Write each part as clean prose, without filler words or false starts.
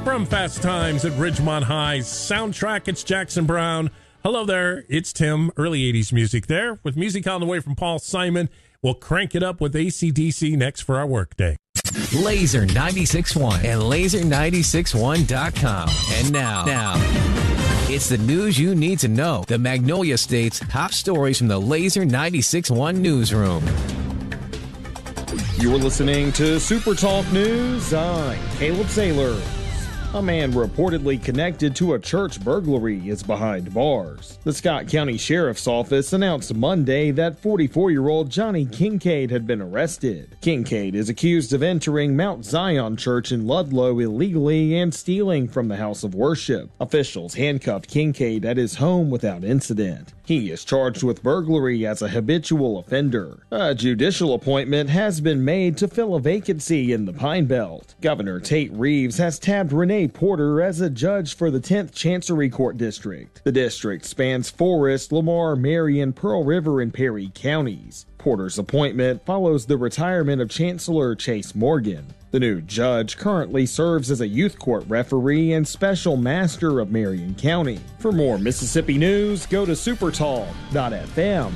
From Fast Times at Ridgemont High's soundtrack, it's Jackson Brown. Hello there, it's Tim. Early 80s music there. With music on the way from Paul Simon, we'll crank it up with AC/DC next for our workday. Laser 96.1 and Laser961.com. And now, it's the news you need to know. The Magnolia State's top stories from the Laser 96.1 newsroom. You're listening to Super Talk News. I'm Caleb Saylor. A man reportedly connected to a church burglary is behind bars. The Scott County Sheriff's Office announced Monday that 44-year-old Johnny Kincaid had been arrested. Kincaid is accused of entering Mount Zion Church in Ludlow illegally and stealing from the house of worship. Officials handcuffed Kincaid at his home without incident. He is charged with burglary as a habitual offender. A judicial appointment has been made to fill a vacancy in the Pine Belt. Governor Tate Reeves has tabbed Renee Porter as a judge for the 10th Chancery Court District. The district spans Forest, Lamar, Marion, Pearl River, and Perry counties. Porter's appointment follows the retirement of Chancellor Chase Morgan. The new judge currently serves as a youth court referee and special master of Marion County. For more Mississippi news, go to supertalk.fm.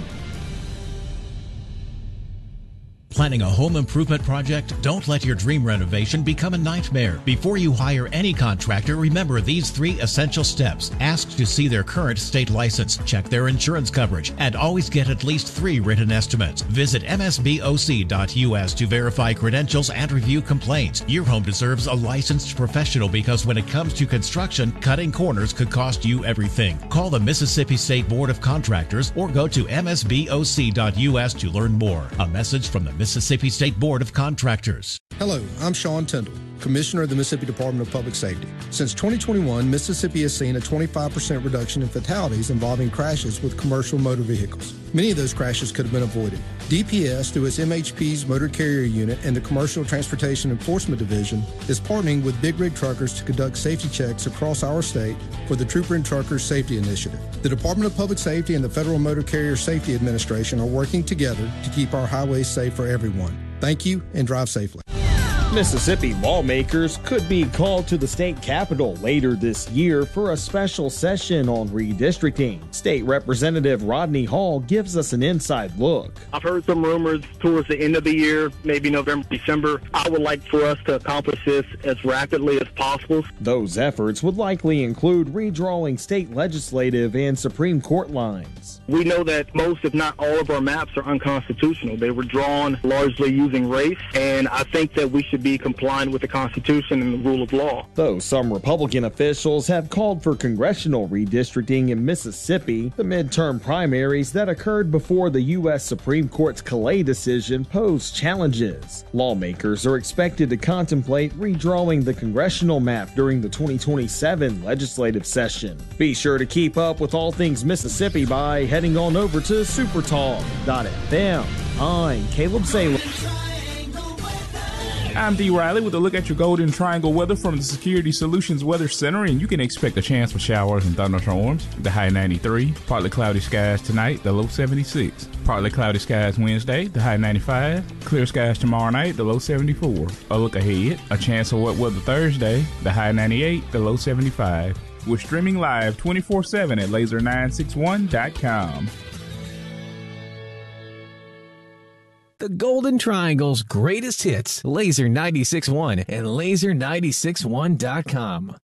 Planning a home improvement project? Don't let your dream renovation become a nightmare. Before you hire any contractor, remember these 3 essential steps. Ask to see their current state license, check their insurance coverage, and always get at least 3 written estimates. Visit msboc.us to verify credentials and review complaints. Your home deserves a licensed professional because when it comes to construction, cutting corners could cost you everything. Call the Mississippi State Board of Contractors or go to msboc.us to learn more. A message from the Mississippi State Board of Contractors. Hello, I'm Sean Tyndall, Commissioner of the Mississippi Department of Public Safety. Since 2021, Mississippi has seen a 25% reduction in fatalities involving crashes with commercial motor vehicles. Many of those crashes could have been avoided. DPS, through its MHP's Motor Carrier Unit and the Commercial Transportation Enforcement Division, is partnering with Big Rig Truckers to conduct safety checks across our state for the Trooper and Truckers Safety Initiative. The Department of Public Safety and the Federal Motor Carrier Safety Administration are working together to keep our highways safe for everyone. Thank you and drive safely. Mississippi lawmakers could be called to the state capitol later this year for a special session on redistricting. State Representative Rodney Hall gives us an inside look. I've heard some rumors towards the end of the year, maybe November, December. I would like for us to accomplish this as rapidly as possible. Those efforts would likely include redrawing state legislative and Supreme Court lines. We know that most, if not all, of our maps are unconstitutional. They were drawn largely using race, and I think that we should be compliant with the Constitution and the rule of law. Though some Republican officials have called for congressional redistricting in Mississippi, the midterm primaries that occurred before the U.S. Supreme Court's Calais decision pose challenges. Lawmakers are expected to contemplate redrawing the congressional map during the 2027 legislative session. Be sure to keep up with all things Mississippi by heading on over to supertalk.fm. I'm Caleb Saylor. I'm D. Riley with a look at your Golden Triangle weather from the Security Solutions Weather Center, and you can expect a chance for showers and thunderstorms. The high 93, partly cloudy skies tonight, the low 76. Partly cloudy skies Wednesday, the high 95. Clear skies tomorrow night, the low 74. A look ahead, a chance of wet weather Thursday, the high 98, the low 75. We're streaming live 24/7 at laser961.com. The Golden Triangle's greatest hits, Laser 96.1 and Laser961.com.